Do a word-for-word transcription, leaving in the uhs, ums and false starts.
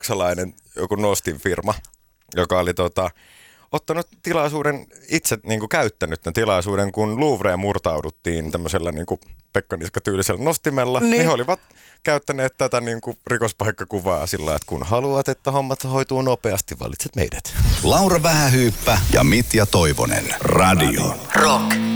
saksalainen joku Nostin firma, joka oli tota, ottanut tilaisuuden, itse niin kuin käyttänyt tämän tilaisuuden, kun Louvreen murtauduttiin tämmöisellä niin kuin Pekka Niska-tyylisellä nostimella. Niin. niin he olivat käyttäneet tätä niin kuin rikospaikkakuvaa sillä, että kun haluat, että hommat hoituu nopeasti, valitset meidät. Laura Vähähyyppä ja Mitja Toivonen. Radio Rock.